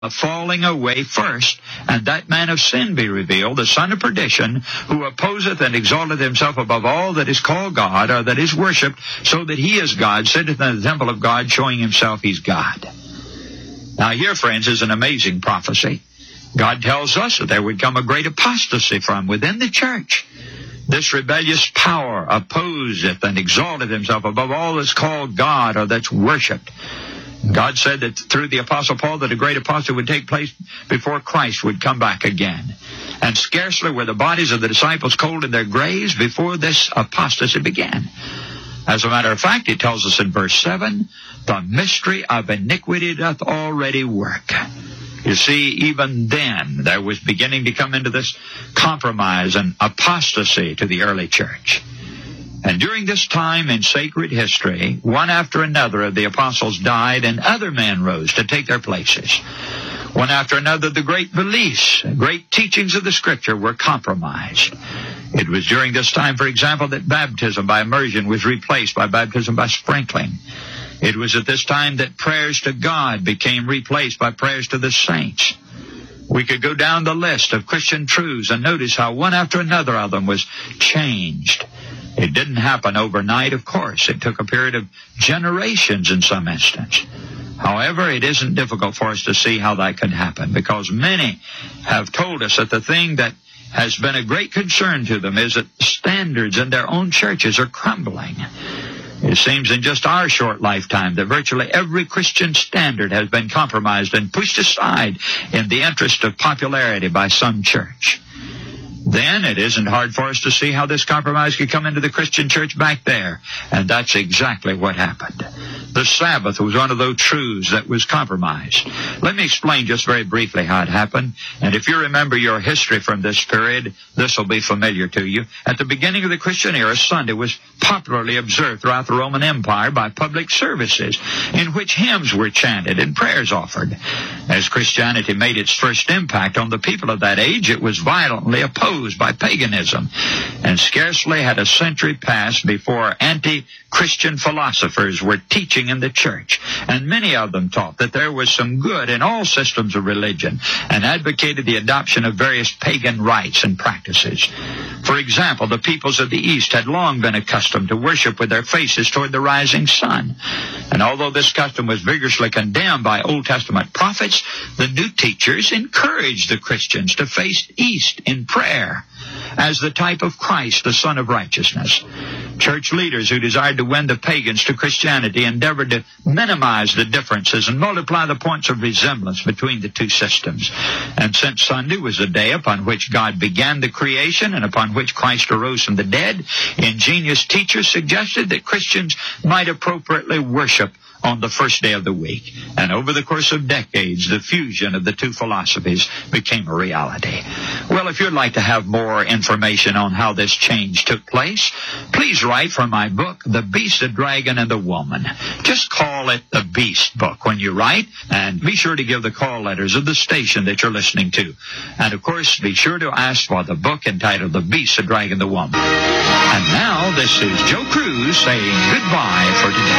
falling away first, and that man of sin be revealed, the son of perdition, who opposeth and exalteth himself above all that is called God, or that is worshipped, so that he is God, sitteth in the temple of God, showing himself he's God. Now here, friends, is an amazing prophecy. God tells us that there would come a great apostasy from within the church. This rebellious power opposeth and exalteth himself above all that's called God, or that's worshipped. God said that through the Apostle Paul that a great apostasy would take place before Christ would come back again. And scarcely were the bodies of the disciples cold in their graves before this apostasy began. As a matter of fact, it tells us in verse 7, the mystery of iniquity doth already work. You see, even then, there was beginning to come into this compromise and apostasy to the early church. And during this time in sacred history, one after another of the apostles died, and other men rose to take their places. One after another, the great beliefs, great teachings of the Scripture were compromised. It was during this time, for example, that baptism by immersion was replaced by baptism by sprinkling. It was at this time that prayers to God became replaced by prayers to the saints. We could go down the list of Christian truths and notice how one after another of them was changed. It didn't happen overnight, of course. It took a period of generations in some instance. However, it isn't difficult for us to see how that could happen, because many have told us that the thing that has been a great concern to them is that standards in their own churches are crumbling. It seems in just our short lifetime that virtually every Christian standard has been compromised and pushed aside in the interest of popularity by some church. Then it isn't hard for us to see how this compromise could come into the Christian church back there. And that's exactly what happened. The Sabbath was one of those truths that was compromised. Let me explain just very briefly how it happened. And if you remember your history from this period, this will be familiar to you. At the beginning of the Christian era, Sunday was popularly observed throughout the Roman Empire by public services in which hymns were chanted and prayers offered. As Christianity made its first impact on the people of that age, it was violently opposed by paganism, and scarcely had a century passed before anti-Christian philosophers were teaching in the church, and many of them taught that there was some good in all systems of religion and advocated the adoption of various pagan rites and practices. For example, the peoples of the East had long been accustomed to worship with their faces toward the rising sun, and although this custom was vigorously condemned by Old Testament prophets, the new teachers encouraged the Christians to face east in prayer as the type of Christ, the Son of Righteousness. Church leaders who desired to win the pagans to Christianity endeavored to minimize the differences and multiply the points of resemblance between the two systems. And since Sunday was the day upon which God began the creation and upon which Christ arose from the dead, ingenious teachers suggested that Christians might appropriately worship on the first day of the week. And over the course of decades, the fusion of the two philosophies became a reality. Well, if you'd like to have more information on how this change took place, please write for my book, The Beast, the Dragon, and the Woman. Just call it The Beast Book when you write, and be sure to give the call letters of the station that you're listening to. And, of course, be sure to ask for the book entitled The Beast, the Dragon, and the Woman. And now, this is Joe Cruz saying goodbye for today.